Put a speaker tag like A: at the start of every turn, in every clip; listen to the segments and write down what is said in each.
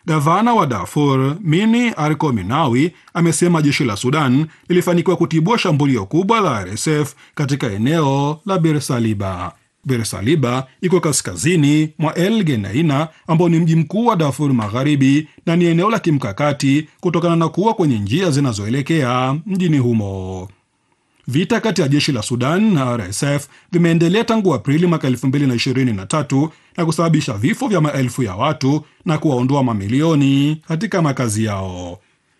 A: Gavana wa Darfur Mini Arko Minawi amesema jeshi la Sudan lilifanikiwa kutibua shambulio kubwa la RSF katika eneo la Bersaliba. Bersaliba iko kaskazini mwa El Geneina ambao ni mji mkuu wa Darfur Magharibi na ni eneo la kimkakati kutokana na kuwa kwenye njia zinazoelekea mjini humo. Vita kati ya jeshi la Sudan na RSF vimeendelea tangu Aprili mwaka 2023 na kusababisha vifo vya maelfu ya watu na kuwaondoa mamilioni katika makazi yao.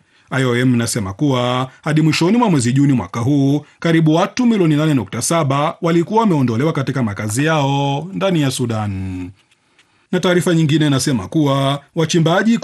A: IOM inasema kuwa hadi mwishoni mwa mwezi Juni mwaka huu karibu watu milioni 8.7 walikuwa wameondolewa katika makazi yao ndani ya Sudan. Na taarifa nyingine inasema kuwa wachimbaji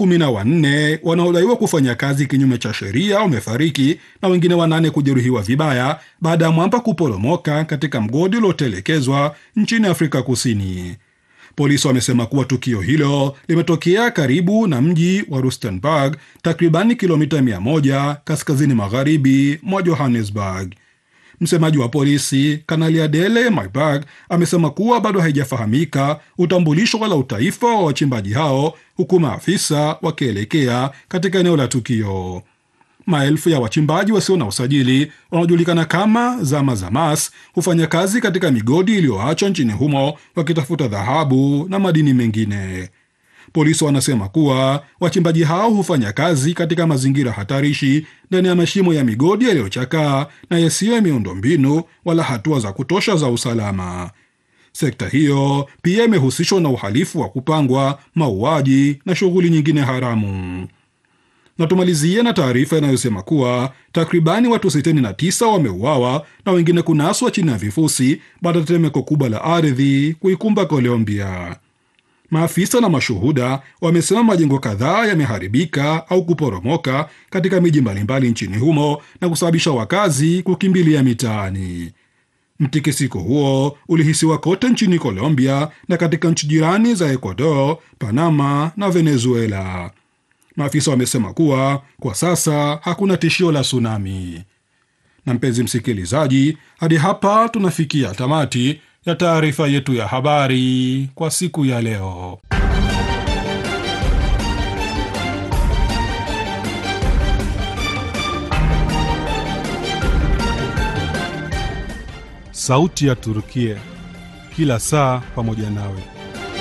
A: 14 wanaodaiwa kufanya kazi kinyume cha sheria wamefariki na wengine 8 kujeruhiwa vibaya baada ya mwamba kuporomoka katika mgodi uliotelekezwa nchini Afrika Kusini. Polisi wamesema kuwa tukio hilo limetokea karibu na mji wa Rustenburg, takribani kilomita 100 kaskazini magharibi mwa Johannesburg. Msemaji wa polisi Kanali Adele Myburgh amesema kuwa bado haijafahamika utambulisho wala utaifa wa wachimbaji hao, huku maafisa wakielekea katika eneo la tukio. Maelfu ya wachimbaji wasio na usajili wanaojulikana kama zama za Mas hufanya kazi katika migodi iliyoachwa nchini humo wakitafuta dhahabu na madini mengine. Polisi wanasema kuwa wachimbaji hao hufanya kazi katika mazingira hatarishi ndani ya mashimo ya migodi yaliyochakaa na yasiyo ya miundombinu wala hatua za kutosha za usalama. Sekta hiyo pia imehusishwa na uhalifu wa kupangwa, mauaji na shughuli nyingine haramu. Na tumalizie na taarifa inayosema kuwa takribani watu 69 wameuawa na wengine kunaswa chini ya vifusi baada ya tetemeko kubwa la ardhi kuikumba Colombia. Maafisa na mashuhuda wamesema majengo kadhaa yameharibika au kuporomoka katika miji mbalimbali nchini humo na kusababisha wakazi kukimbilia mitaani. Mtikisiko huo ulihisiwa kote nchini Colombia na katika nchi jirani za Ecuador, Panama na Venezuela. Maafisa wamesema kuwa kwa sasa hakuna tishio la tsunami. Na mpenzi msikilizaji, hadi hapa tunafikia tamati ya taarifa yetu ya habari kwa siku ya leo.
B: Sauti ya Turukia, kila saa pamoja nawe.